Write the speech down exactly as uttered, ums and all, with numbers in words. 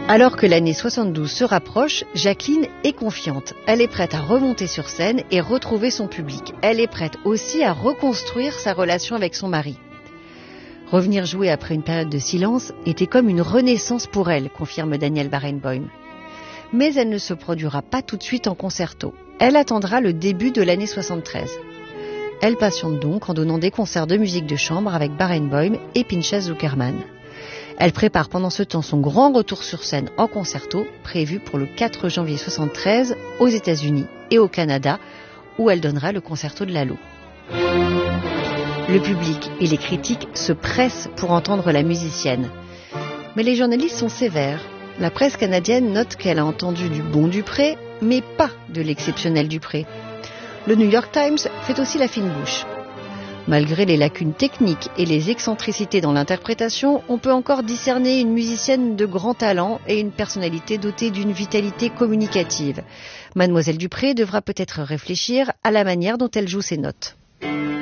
Alors que l'année soixante-douze se rapproche, Jacqueline est confiante. Elle est prête à remonter sur scène et retrouver son public. Elle est prête aussi à reconstruire sa relation avec son mari. Revenir jouer après une période de silence était comme une renaissance pour elle, confirme Daniel Barenboim. Mais elle ne se produira pas tout de suite en concerto. Elle attendra le début de l'année soixante-treize. Elle patiente donc en donnant des concerts de musique de chambre avec Barenboim et Pinchas Zukerman. Elle prépare pendant ce temps son grand retour sur scène en concerto, prévu pour le quatre janvier soixante-treize aux États-Unis et au Canada, où elle donnera le concerto de Lalo. Le public et les critiques se pressent pour entendre la musicienne. Mais les journalistes sont sévères. La presse canadienne note qu'elle a entendu du bon Dupré, mais pas de l'exceptionnel Dupré. Le New York Times fait aussi la fine bouche. Malgré les lacunes techniques et les excentricités dans l'interprétation, on peut encore discerner une musicienne de grand talent et une personnalité dotée d'une vitalité communicative. Mademoiselle Dupré devra peut-être réfléchir à la manière dont elle joue ses notes.